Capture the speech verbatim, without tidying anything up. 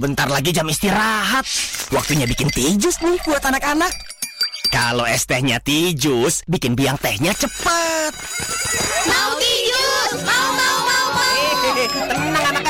bentar lagi jam istirahat. Waktunya bikin teh jus nih buat anak-anak. Kalau es tehnya teh jus, bikin biang tehnya cepat. Mau teh jus, mau mau mau mau. Tenang anak-anak.